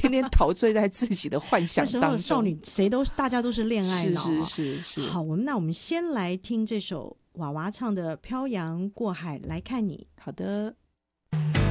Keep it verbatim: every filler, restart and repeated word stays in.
天天陶醉在自己的幻想当中。 那时候少女谁都大家都是恋爱脑。 是是是是。 好，我们那我们先来听这首娃娃唱的《漂洋过海来看你》。 好的。